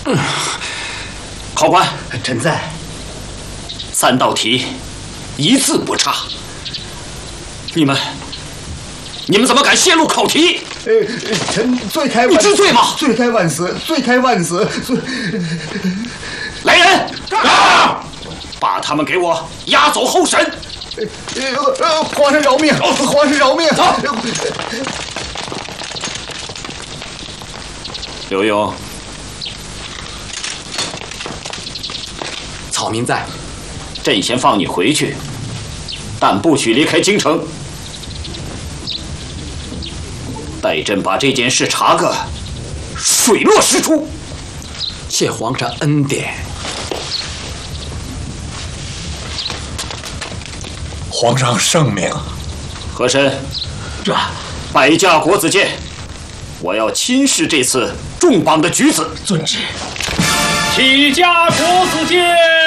考官， 臣在。 3道题，一字不差。你们怎么敢泄露考题？ 臣罪开万死。 你知罪吗？ 罪该万死，罪该万死。 来人！把他们给我押走候审。 皇上饶命！皇上饶命！ 走。刘墉， 草民在。 朕先放你回去，但不许离开京城。待朕把这件事查个水落石出。 谢皇上恩典。 皇上圣明。 和珅， 这摆驾国子监，我要亲试这次重磅的举子。 遵旨。 启驾国子监。